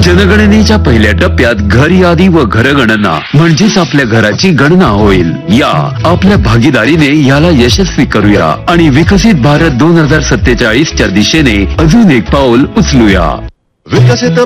जनगणनेच्या पहिल्या टप्प्यात घर यादी व घरगणना म्हणजेच आपल्या घराची गणना होईल। या आपल्या भागीदारीने याला यशस्वी करूया आणि विकसित भारत 2047 च्या दिशेने अजून एक पाऊल उचलूया। विकसित